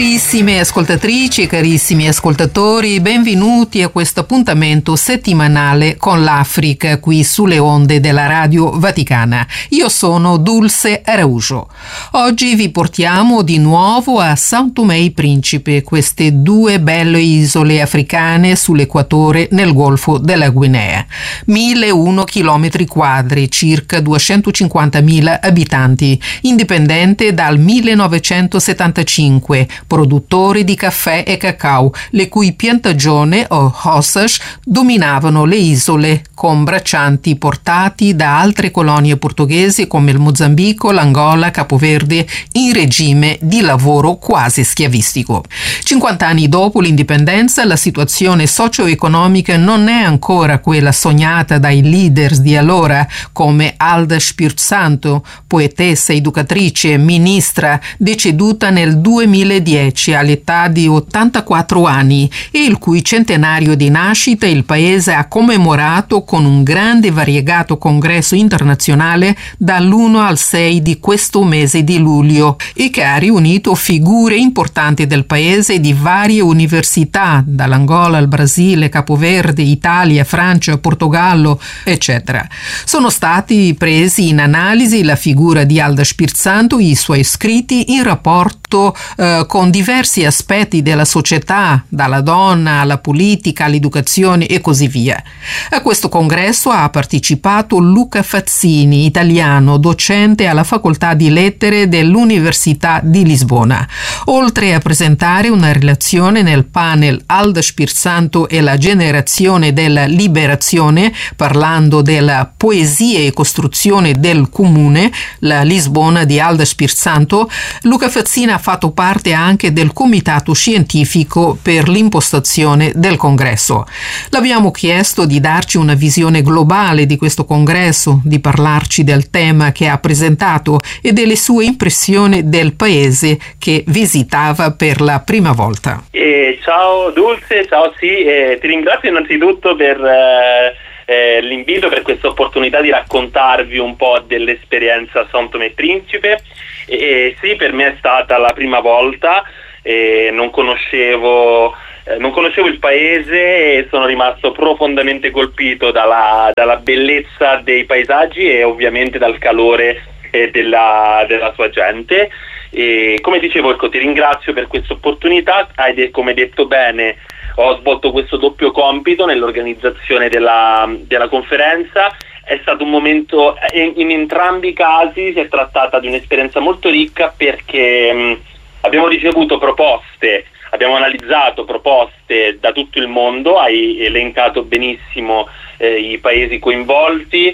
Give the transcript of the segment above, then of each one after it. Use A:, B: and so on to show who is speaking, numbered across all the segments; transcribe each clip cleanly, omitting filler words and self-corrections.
A: Carissime ascoltatrici e carissimi ascoltatori, benvenuti a questo appuntamento settimanale con l'Africa qui sulle onde della Radio Vaticana. Io sono Dulce Araujo. Oggi vi portiamo di nuovo a São Tomé e Principe, queste due belle isole africane sull'equatore nel Golfo della Guinea. 1001 chilometri quadri, circa 250.000 abitanti, indipendente dal 1975, produttori di caffè e cacao, le cui piantagioni o roças dominavano le isole, con braccianti portati da altre colonie portoghesi come il Mozambico, l'Angola, Capoverde, in regime di lavoro quasi schiavistico. 50 anni dopo l'indipendenza, la situazione socio-economica non è ancora quella sognata dai leaders di allora, come Alda Spirito Santo, poetessa, educatrice, ministra, deceduta nel 2010 all'età di 84 anni e il cui centenario di nascita il paese ha commemorato con un grande e variegato congresso internazionale dall'1 al 6 di questo mese di luglio e che ha riunito figure importanti del paese di varie università, dall'Angola al Brasile, Capoverde, Italia, Francia, Portogallo, eccetera. Sono stati presi in analisi la figura di Alda Spirito Santo, i suoi scritti in rapporto con diversi aspetti della società, dalla donna alla politica, all'educazione e così via. A questo congresso ha partecipato Luca Fazzini, italiano, docente alla Facoltà di Lettere dell'Università di Lisbona. Oltre a presentare una relazione nel panel Alda Spirito Santo e la generazione della liberazione, parlando della poesia e costruzione del comune, la Lisbona di Alda Spirito Santo, Luca Fazzini ha fatto parte anche del comitato scientifico per l'impostazione del congresso. L'abbiamo chiesto di darci una visione globale di questo congresso, di parlarci del tema che ha presentato e delle sue impressioni del paese che visitava per la prima volta.
B: Ciao Dulce, ciao ti ringrazio innanzitutto per l'invito, per questa opportunità di raccontarvi un po' dell'esperienza São Tomé e Principe. Sì, per me è stata la prima volta, non conoscevo il paese e sono rimasto profondamente colpito dalla bellezza dei paesaggi e ovviamente dal calore della sua gente. E come dicevo, ti ringrazio per questa opportunità. Come detto bene, ho svolto questo doppio compito nell'organizzazione della conferenza. È stato un momento, in entrambi i casi si è trattata di un'esperienza molto ricca perché abbiamo ricevuto proposte, abbiamo analizzato proposte da tutto il mondo, hai elencato benissimo i paesi coinvolti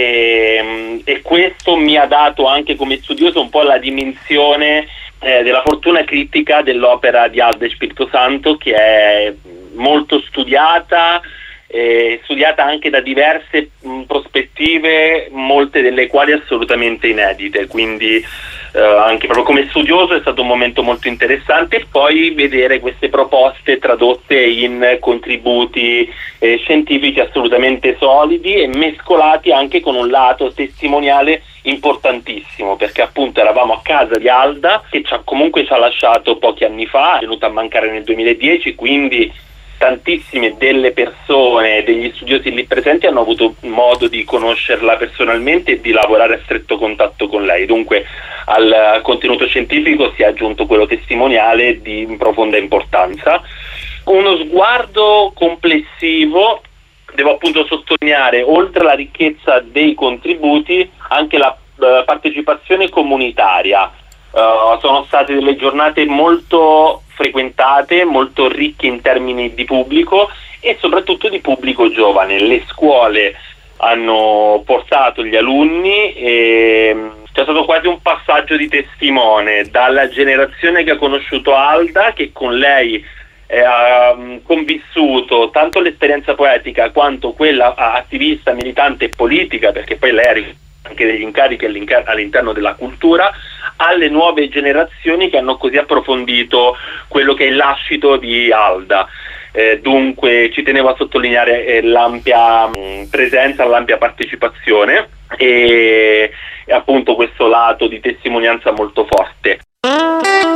B: e questo mi ha dato anche come studioso un po' la dimensione della fortuna critica dell'opera di Alda Spirito Santo, che è molto studiata anche da diverse prospettive, molte delle quali assolutamente inedite, quindi anche proprio come studioso è stato un momento molto interessante, e poi vedere queste proposte tradotte in contributi scientifici assolutamente solidi e mescolati anche con un lato testimoniale importantissimo, perché appunto eravamo a casa di Alda, che comunque ci ha lasciato pochi anni fa, è venuta a mancare nel 2010, quindi tantissime delle persone, degli studiosi lì presenti hanno avuto modo di conoscerla personalmente e di lavorare a stretto contatto con lei. Dunque al contenuto scientifico si è aggiunto quello testimoniale di profonda importanza. Uno sguardo complessivo, devo appunto sottolineare, oltre alla ricchezza dei contributi, anche la partecipazione comunitaria. Sono state delle giornate molto frequentate, molto ricche in termini di pubblico e soprattutto di pubblico giovane. Le scuole hanno portato gli alunni e c'è stato quasi un passaggio di testimone dalla generazione che ha conosciuto Alda, che con lei ha convissuto tanto l'esperienza poetica quanto quella attivista, militante e politica, perché poi lei ha anche degli incarichi all'interno della cultura, alle nuove generazioni che hanno così approfondito quello che è il lascito di Alda. Dunque ci tenevo a sottolineare l'ampia presenza, l'ampia partecipazione e appunto questo lato di testimonianza molto forte.